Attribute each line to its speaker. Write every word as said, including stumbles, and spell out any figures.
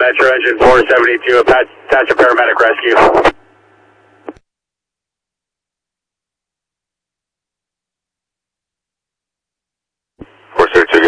Speaker 1: Metro Engine four seventy-two, attach a paramedic rescue.
Speaker 2: four seventy-two,